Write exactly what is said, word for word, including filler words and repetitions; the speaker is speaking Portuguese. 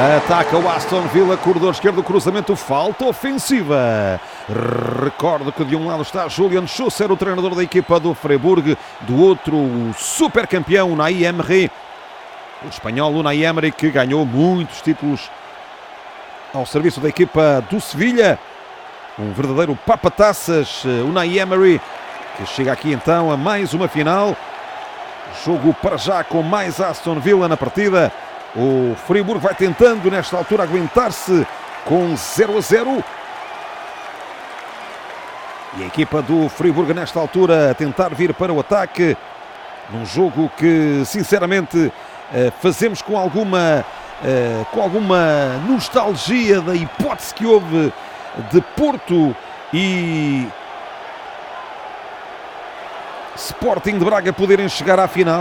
Ataca o Aston Villa, corredor esquerdo, cruzamento, falta ofensiva. Recordo que de um lado está Julian Schuster, o treinador da equipa do Freiburg, do outro o super campeão Unai Emery, o espanhol Unai Emery, que ganhou muitos títulos ao serviço da equipa do Sevilha. Um verdadeiro papataças, Unai Emery, que chega aqui então a mais uma final. Jogo para já com mais Aston Villa na partida. O Freiburg vai tentando nesta altura aguentar-se com zero a zero. E a equipa do Freiburg nesta altura a tentar vir para o ataque. Num jogo que sinceramente fazemos com alguma, com alguma nostalgia da hipótese que houve de Porto e Sporting de Braga poderem chegar à final.